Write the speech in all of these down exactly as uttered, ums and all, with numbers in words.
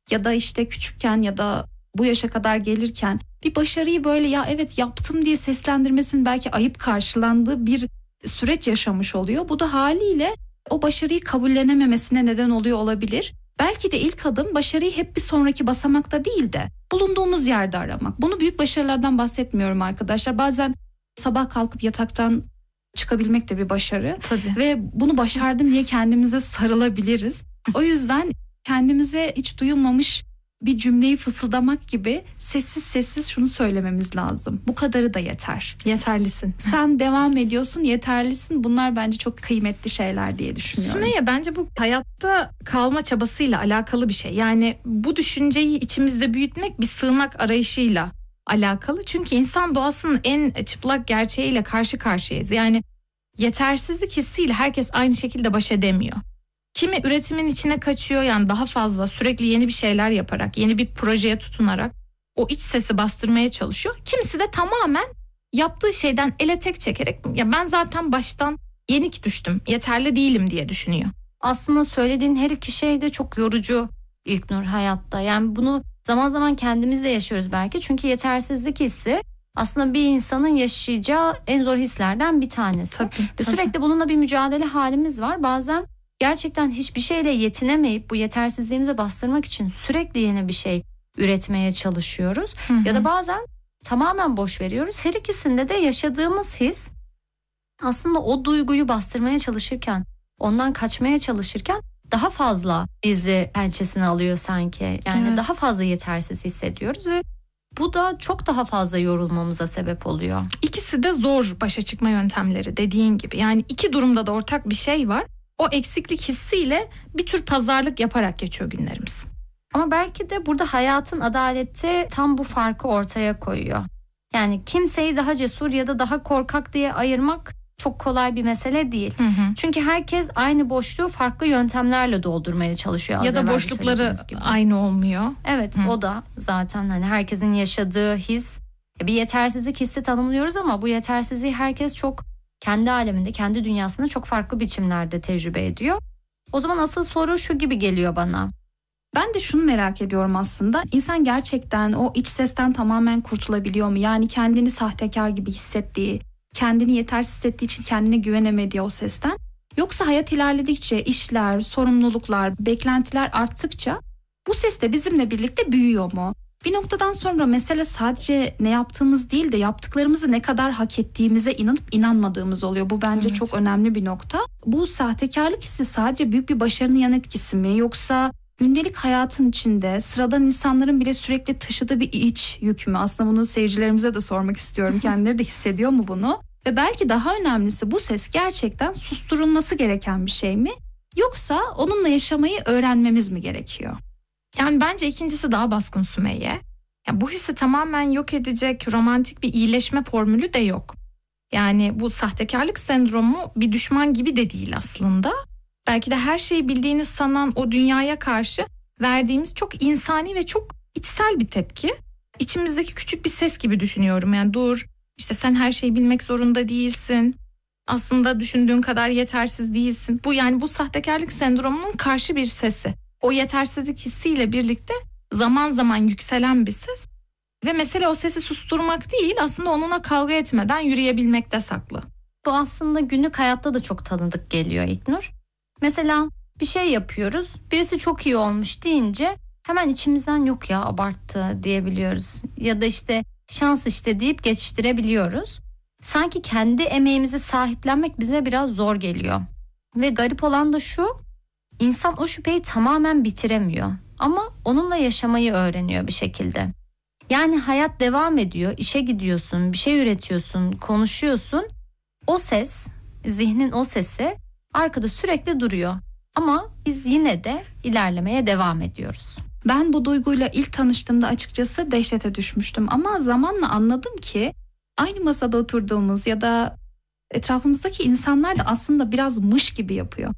ya da işte küçükken ya da bu yaşa kadar gelirken bir başarıyı böyle ya evet yaptım diye seslendirmesinin belki ayıp karşılandığı bir süreç yaşamış oluyor. Bu da haliyle o başarıyı kabullenememesine neden oluyor olabilir. Belki de ilk adım başarıyı hep bir sonraki basamakta değil de bulunduğumuz yerde aramak. Bunu büyük başarılardan bahsetmiyorum arkadaşlar. Bazen sabah kalkıp yataktan çıkabilmek de bir başarı. Tabii. Ve bunu başardım diye kendimize sarılabiliriz. O yüzden kendimize hiç duyulmamış bir cümleyi fısıldamak gibi sessiz sessiz şunu söylememiz lazım. Bu kadarı da yeter. Yeterlisin. Sen devam ediyorsun, yeterlisin. Bunlar bence çok kıymetli şeyler diye düşünüyorum. Sümeyye, bence bu hayatta kalma çabasıyla alakalı bir şey. Yani bu düşünceyi içimizde büyütmek bir sığınak arayışıyla alakalı. Çünkü insan doğasının en çıplak gerçeğiyle karşı karşıyayız. Yani yetersizlik hissiyle herkes aynı şekilde baş edemiyor. Kimi üretimin içine kaçıyor, yani daha fazla sürekli yeni bir şeyler yaparak, yeni bir projeye tutunarak o iç sesi bastırmaya çalışıyor. Kimisi de tamamen yaptığı şeyden ele tek çekerek ya ben zaten baştan yenik düştüm, yeterli değilim diye düşünüyor. Aslında söylediğin her iki şey de çok yorucu İlknur hayatta. Yani bunu zaman zaman kendimiz de yaşıyoruz belki. Çünkü yetersizlik hissi aslında bir insanın yaşayacağı en zor hislerden bir tanesi. Tabii, Ve tabii. sürekli bununla bir mücadele halimiz var. Bazen gerçekten hiçbir şeyle yetinemeyip bu yetersizliğimizi bastırmak için sürekli yeni bir şey üretmeye çalışıyoruz. Hı hı. Ya da bazen tamamen boş veriyoruz. Her ikisinde de yaşadığımız his aslında o duyguyu bastırmaya çalışırken, ondan kaçmaya çalışırken daha fazla bizi pençesine alıyor sanki. Yani Evet. daha fazla yetersiz hissediyoruz ve bu da çok daha fazla yorulmamıza sebep oluyor. İkisi de zor başa çıkma yöntemleri dediğin gibi. Yani iki durumda da ortak bir şey var. O eksiklik hissiyle bir tür pazarlık yaparak geçiyor günlerimiz. Ama belki de burada hayatın adaleti tam bu farkı ortaya koyuyor. Yani kimseyi daha cesur ya da daha korkak diye ayırmak çok kolay bir mesele değil. Hı hı. Çünkü herkes aynı boşluğu farklı yöntemlerle doldurmaya çalışıyor. az Ya da evvel de boşlukları söylediğimiz gibi. aynı olmuyor. Evet, Hı. o da zaten hani herkesin yaşadığı his, bir yetersizlik hissi tanımlıyoruz ama bu yetersizliği herkes çok kendi aleminde, kendi dünyasında çok farklı biçimlerde tecrübe ediyor. O zaman asıl soru şu gibi geliyor bana. Ben de şunu merak ediyorum aslında. İnsan gerçekten o iç sesten tamamen kurtulabiliyor mu? Yani kendini sahtekar gibi hissettiği, kendini yetersiz hissettiği için kendine güvenemediği o sesten. Yoksa hayat ilerledikçe işler, sorumluluklar, beklentiler arttıkça bu ses de bizimle birlikte büyüyor mu? Bir noktadan sonra mesele sadece ne yaptığımız değil de yaptıklarımızı ne kadar hak ettiğimize inanıp inanmadığımız oluyor. Bu bence Evet. çok önemli bir nokta. Bu sahtekarlık hissi sadece büyük bir başarının yan etkisi mi? Yoksa gündelik hayatın içinde sıradan insanların bile sürekli taşıdığı bir iç yük mü? Aslında bunu seyircilerimize de sormak istiyorum. Kendileri de hissediyor mu bunu? Ve belki daha önemlisi, bu ses gerçekten susturulması gereken bir şey mi? Yoksa onunla yaşamayı öğrenmemiz mi gerekiyor? Yani bence ikincisi daha baskın Sümeyye. Yani bu hissi tamamen yok edecek romantik bir iyileşme formülü de yok. Yani bu sahtekarlık sendromu bir düşman gibi de değil aslında. Belki de her şeyi bildiğini sanan o dünyaya karşı verdiğimiz çok insani ve çok içsel bir tepki. İçimizdeki küçük bir ses gibi düşünüyorum. Yani dur, işte sen her şeyi bilmek zorunda değilsin. Aslında düşündüğün kadar yetersiz değilsin. Bu yani bu sahtekarlık sendromunun karşı bir sesi. O yetersizlik hissiyle birlikte zaman zaman yükselen bir ses. Ve mesele o sesi susturmak değil, aslında onunla kavga etmeden yürüyebilmekte saklı. Bu aslında günlük hayatta da çok tanıdık geliyor İlknur. Mesela bir şey yapıyoruz, birisi çok iyi olmuş deyince hemen içimizden yok ya abarttı diyebiliyoruz. Ya da işte şans işte deyip geçiştirebiliyoruz. Sanki kendi emeğimizi sahiplenmek bize biraz zor geliyor. Ve garip olan da şu, insan o şüpheyi tamamen bitiremiyor. Ama onunla yaşamayı öğreniyor bir şekilde. Yani hayat devam ediyor, işe gidiyorsun, bir şey üretiyorsun, konuşuyorsun. O ses, zihnin o sesi arkada sürekli duruyor. Ama biz yine de ilerlemeye devam ediyoruz. Ben bu duyguyla ilk tanıştığımda açıkçası dehşete düşmüştüm. Ama zamanla anladım ki aynı masada oturduğumuz ya da etrafımızdaki insanlar da aslında biraz mış gibi yapıyor.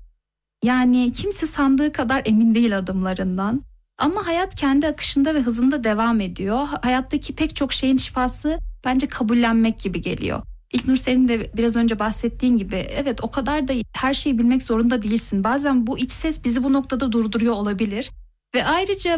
Yani kimse sandığı kadar emin değil adımlarından. Ama hayat kendi akışında ve hızında devam ediyor. Hayattaki pek çok şeyin şifası bence kabullenmek gibi geliyor. İlknur, senin de biraz önce bahsettiğin gibi evet, o kadar da her şeyi bilmek zorunda değilsin. Bazen bu iç ses bizi bu noktada durduruyor olabilir. Ve ayrıca